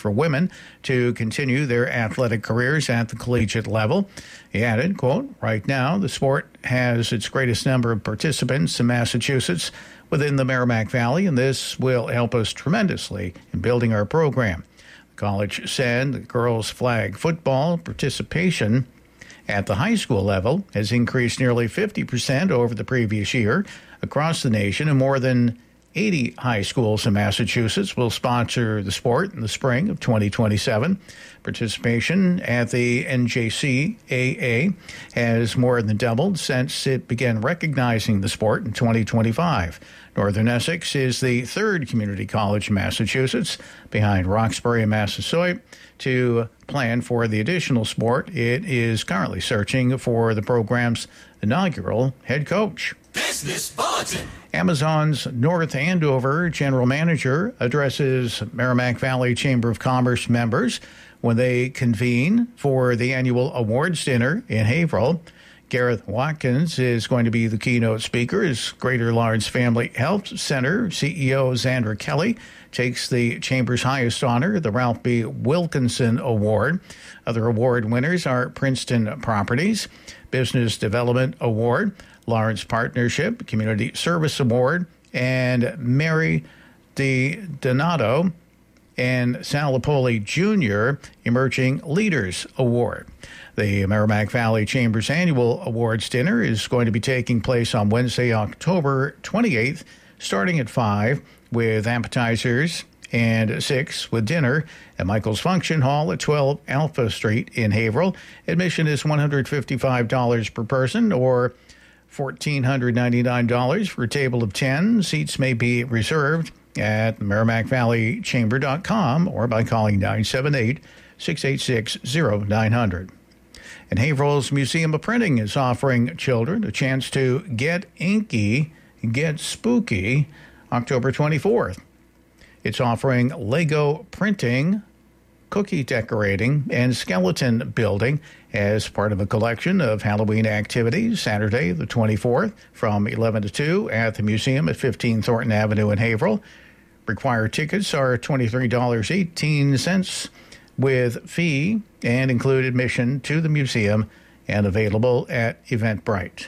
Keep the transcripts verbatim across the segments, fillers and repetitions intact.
for women to continue their athletic careers at the collegiate level. He added, quote, right now, the sport has its greatest number of participants in Massachusetts within the Merrimack Valley, and this will help us tremendously in building our program. The college said the girls' flag football participation at the high school level has increased nearly fifty percent over the previous year across the nation, and more than eighty high schools in Massachusetts will sponsor the sport in the spring of twenty twenty-seven. Participation at the N J C A A has more than doubled since it began recognizing the sport in twenty twenty-five. Northern Essex is the third community college in Massachusetts, behind Roxbury and Massasoit, to plan for the additional sport. It is currently searching for the program's inaugural head coach. Business Bulletin. Amazon's North Andover general manager addresses Merrimack Valley Chamber of Commerce members when they convene for the annual awards dinner in Haverhill. Gareth Watkins is going to be the keynote speaker as Greater Lawrence Family Health Center C E O Xandra Kelly takes the Chamber's highest honor, the Ralph B. Wilkinson Award. Other award winners are Princeton Properties Business Development Award, Lawrence Partnership Community Service Award, and Mary Di Donato and Sal Lapoli Junior Emerging Leaders Award. The Merrimack Valley Chamber's annual awards dinner is going to be taking place on Wednesday, October twenty-eighth, starting at five, with appetizers, and six with dinner at Michael's Function Hall at twelve Alpha Street in Haverhill. Admission is one hundred fifty-five dollars per person, or one thousand four hundred ninety-nine dollars for a table of ten. Seats may be reserved at merrimack valley chamber dot com or by calling nine seven eight, six eight six, zero nine zero zero. And Haverhill's Museum of Printing is offering children a chance to get inky, get spooky, October twenty-fourth. It's offering Lego printing, cookie decorating, and skeleton building as part of a collection of Halloween activities Saturday the twenty-fourth from eleven to two at the museum at fifteen Thornton Avenue in Haverhill. Required tickets are twenty-three dollars and eighteen cents with fee and include admission to the museum and available at Eventbrite.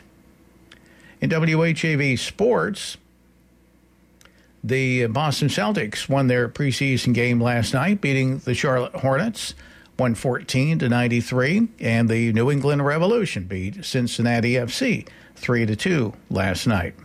In W H A V sports, the Boston Celtics won their preseason game last night, beating the Charlotte Hornets one fourteen to ninety-three, and the New England Revolution beat Cincinnati F C three to two last night.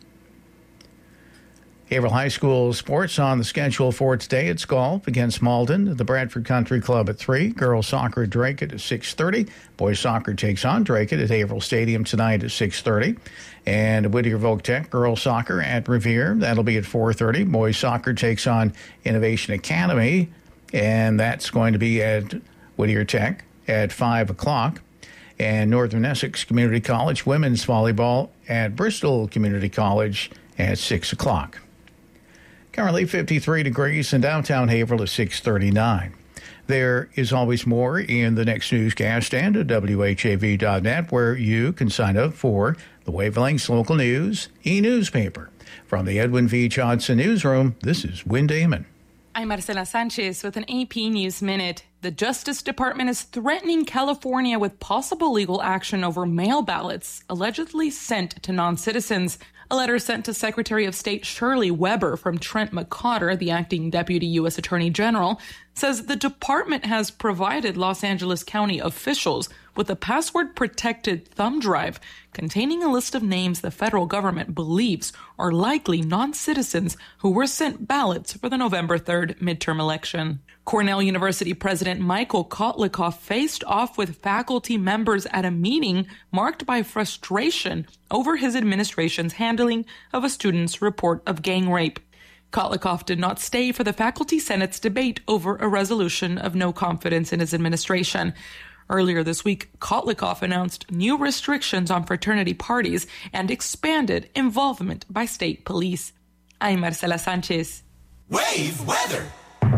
Haverhill High School sports on the schedule for today. It's golf against Malden, the Bradford Country Club at three. Girls soccer at Drake at six thirty. Boys soccer takes on Drake at Haverhill Stadium tonight at six thirty. And Whittier Voc-Tech girls soccer at Revere. That'll be at four thirty. Boys soccer takes on Innovation Academy, and that's going to be at Whittier Tech at five o'clock. And Northern Essex Community College women's volleyball at Bristol Community College at six o'clock. Currently fifty-three degrees in downtown Haverhill at six thirty-nine. There is always more in the next newscast and at W H A V dot net, where you can sign up for the Wavelengths Local News e-newspaper. From the Edwin V. Johnson Newsroom, this is Wynn Damon. I'm Marcela Sanchez with an A P News Minute. The Justice Department is threatening California with possible legal action over mail ballots allegedly sent to non-citizens. A letter sent to Secretary of State Shirley Weber from Trent McCotter, the acting Deputy U S Attorney General, says the department has provided Los Angeles County officials with a password-protected thumb drive containing a list of names the federal government believes are likely non-citizens who were sent ballots for the November third midterm election. Cornell University President Michael Kotlikoff faced off with faculty members at a meeting marked by frustration over his administration's handling of a student's report of gang rape. Kotlikoff did not stay for the Faculty Senate's debate over a resolution of no confidence in his administration. Earlier this week, Kotlikoff announced new restrictions on fraternity parties and expanded involvement by state police. I'm Marcela Sanchez. Wave weather.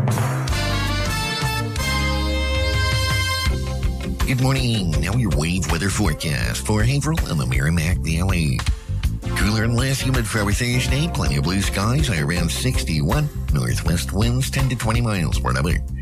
Good morning. Now your wave weather forecast for Haverhill and the Merrimack Valley. Cooler and less humid for our Thursday. Plenty of blue skies. High around sixty-one. Northwest winds ten to twenty miles per hour.